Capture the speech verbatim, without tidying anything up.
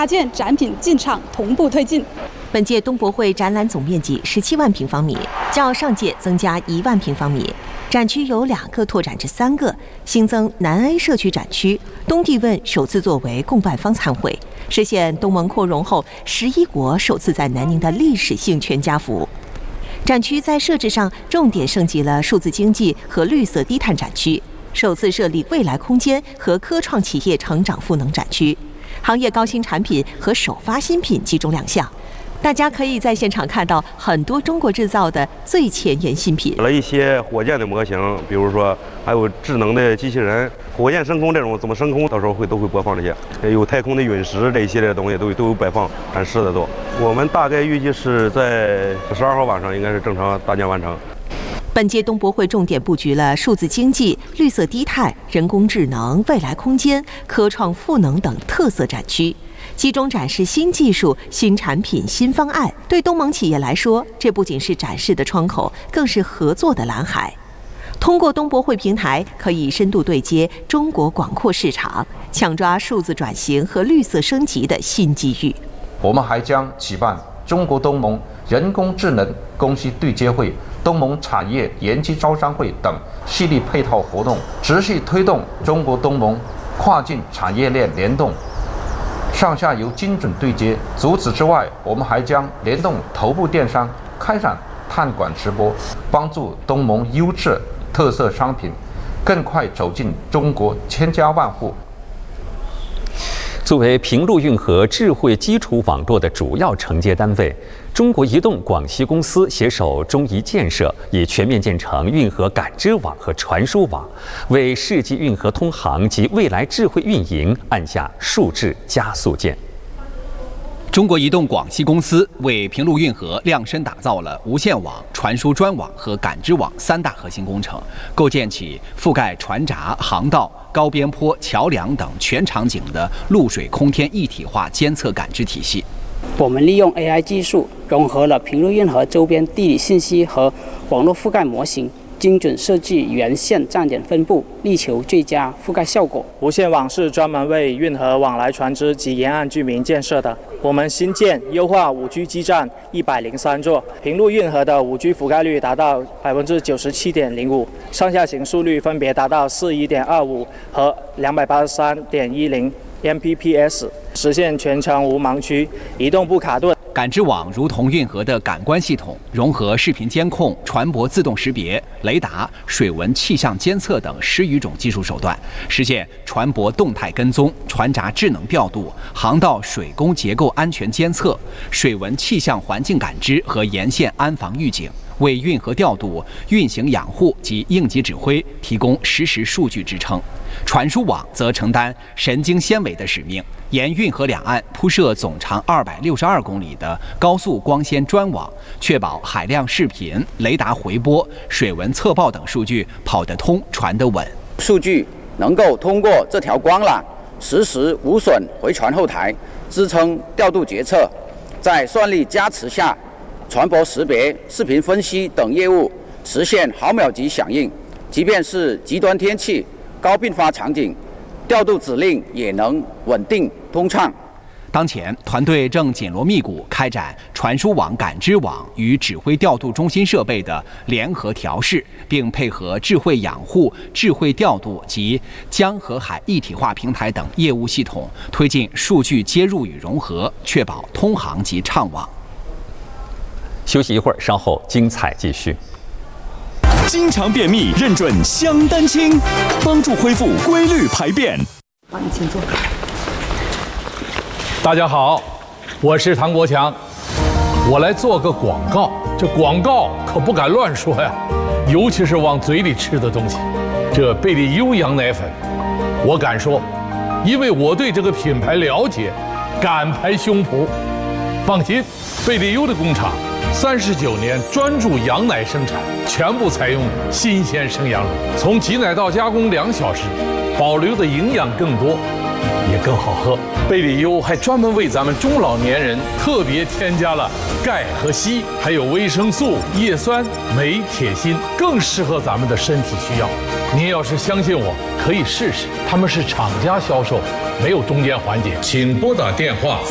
八件展品进场同步推进。 本届东博会展览总面积十七万平方米，较上届增加一万平方米。展区由两个拓展至三个，新增南 A 社区展区，东帝汶首次作为共办方参会，实现东盟扩容后十一国首次在南宁的历史性全家福。展区在设置上重点升级了数字经济和绿色低碳展区，首次设立未来空间和科创企业成长赋能展区，行业高新产品和首发新品集中亮相。大家可以在现场看到很多中国制造的最前沿新品， 了一些火箭的模型，比如说还有智能的机器人、火箭升空这种怎么升空，到时候会都会播放这些，有太空的陨石这一系列的东西都都有摆放展示的都。我们大概预计是在十二号晚上应该是正常搭建完成。 本届东博会重点布局了数字经济、绿色低碳、人工智能、未来空间、科创赋能等特色展区。集中展示新技术、新产品、新方案。对东盟企业来说，这不仅是展示的窗口，更是合作的蓝海。通过东博会平台，可以深度对接中国广阔市场，抢抓数字转型和绿色升级的新机遇。 我们还将举办中国东盟人工智能供需对接会、东盟产业研究招商会等系列配套活动，持续推动中国东盟跨境产业链联动。上下游精准对接。除此之外，我们还将联动头部电商，开展探馆直播，帮助东盟优质特色商品更快走进中国千家万户。 作为平陆运河智慧基础网络的主要承接单位，中国移动广西公司携手中移建设，已全面建成运河感知网和传输网，为世纪运河通航及未来智慧运营按下数字加速键。 中国移动广西公司为平陆运河量身打造了无线网、传输专网和感知网三大核心工程，构建起覆盖船闸、航道、高边坡、桥梁等全场景的陆水空天一体化监测感知体系。 我们利用 A I 技术，融合了平陆运河周边地理信息和网络覆盖模型，精准设计沿线站点分布，力求最佳覆盖效果。 无线网是专门为运河往来船只及沿岸居民建设的。我们新建优化 五 G 基站一百零三座，平陆运河的 五 G 覆盖率达到 百分之九十七点零五， 上下行速率分别达到 四十一点二五 和 两百八十三点一零 M B P S， 实现全程无盲区，移动不卡顿。 感知网如同运河的感官系统，融合视频监控、船舶自动识别、雷达、水文气象监测等十余种技术手段，实现船舶动态跟踪、船闸智能调度、航道水工结构安全监测、水文气象环境感知和沿线安防预警，为运河调度、运行养护及应急指挥提供实时数据支撑。传输网则承担神经纤维的使命，沿运河两岸铺设总长二百六十二公里的高速光纤专网，确保海量视频、雷达回波、水文测报等数据跑得通、传得稳。 数据能够通过这条光缆实时无损回传后台，支撑调度决策。在算力加持下，船舶识别、视频分析等业务实现毫秒级响应，即便是极端天气、高并发场景，调度指令也能稳定通畅。 当前，团队正紧锣密鼓开展传输网、感知网与指挥调度中心设备的联合调试，并配合智慧养护、智慧调度及江河海一体化平台等业务系统，推进数据接入与融合，确保通航及畅网。 休息一会儿，稍后精彩继续。 经常便秘，认准香丹清，帮助恢复规律排便。 好，你请坐。 大家好，我是唐国强，我来做个广告。这广告可不敢乱说呀，尤其是往嘴里吃的东西。这贝利优羊奶粉，我敢说，因为我对这个品牌了解，敢拍胸脯。放心，贝利优的工厂三十九年专注羊奶生产，全部采用新鲜生羊乳，从挤奶到加工两小时，保留的营养更多，也更好喝。贝利优还专门为咱们中老年人特别添加了钙和硒，还有维生素、叶酸、镁、铁、锌，更适合咱们的身体需要。您要是相信我，可以试试。他们是厂家销售，没有中间环节。请拨打电话